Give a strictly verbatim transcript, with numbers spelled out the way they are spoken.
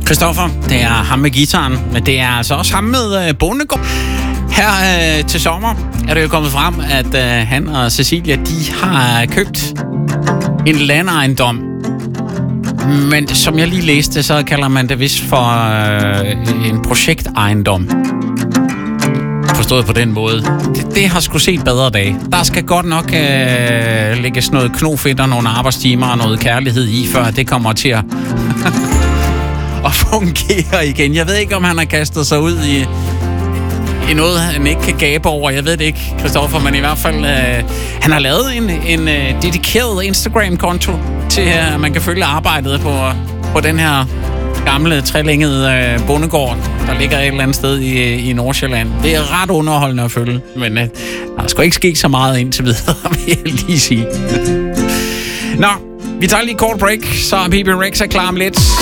Christoffer, det er ham med guitaren, men det er altså også ham med øh, Bondegård. Her øh, til sommer er det jo kommet frem, at øh, han og Cecilia, de har købt en landejendom. Men som jeg lige læste, så kalder man det vist for øh, en projektejendom. Forstået på den måde. Det, det har sgu set bedre dage. Der skal godt nok øh, lægges noget knofedt og nogle arbejdstimer og noget kærlighed i, før det kommer til at, at fungere igen. Jeg ved ikke, om han har kastet sig ud i, i noget, han ikke kan gabe over. Jeg ved det ikke, Christoffer, men i hvert fald... Øh, han har lavet en, en øh, dedikeret Instagram-konto til, at man kan følge arbejdet på, på den her gamle, trelængede øh, bondegård, der ligger et eller andet sted i, i Nordsjælland. Det er ret underholdende at følge, men øh, der er sgu ikke sket så meget indtil videre, vil jeg lige sige. Nå, vi tager lige et kort break, så er P B Rex er klar om lidt.